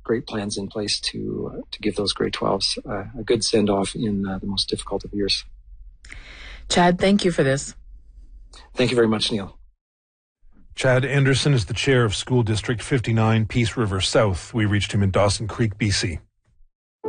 great plans in place to give those grade 12s a good send-off in the most difficult of years. Chad, thank you for this. Thank you very much, Neil. Chad Anderson is the chair of School District 59, Peace River South. We reached him in Dawson Creek, BC.